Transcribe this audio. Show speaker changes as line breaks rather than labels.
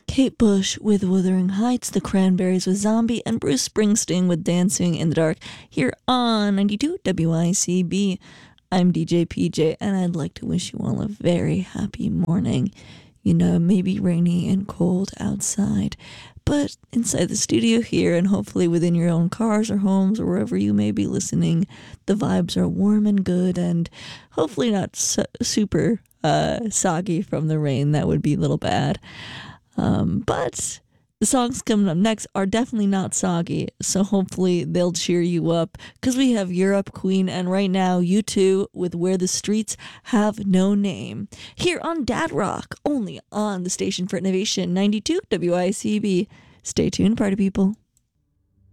Kate Bush with Wuthering Heights, The Cranberries with Zombie, and Bruce Springsteen with Dancing in the Dark here on 92 WICB. I'm DJ PJ, and I'd like to wish you all a very happy morning. You know, maybe rainy and cold outside, but inside the studio here, and hopefully within your own cars or homes or wherever you may be listening, the vibes are warm and good, and hopefully not super soggy from the rain. That would be a little bad. But the songs coming up next are definitely not soggy, so hopefully they'll cheer you up, because we have Europe Queen, and right now U2 with Where the Streets Have No Name, here on Dad Rock, only on the Station for Innovation, 92 WICB. Stay tuned, party people.